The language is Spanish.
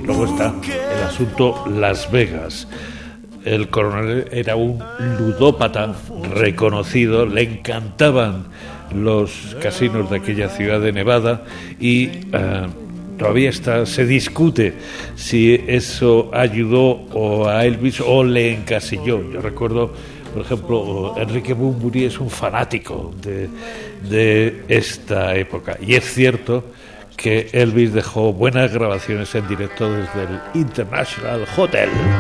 Luego está el asunto Las Vegas. El coronel era un ludópata reconocido, le encantaban los casinos de aquella ciudad de Nevada y todavía se discute si eso ayudó o a Elvis o le encasilló. Yo recuerdo, por ejemplo, Enrique Bunbury es un fanático de esta época, y es cierto que Elvis dejó buenas grabaciones en directo desde el International Hotel.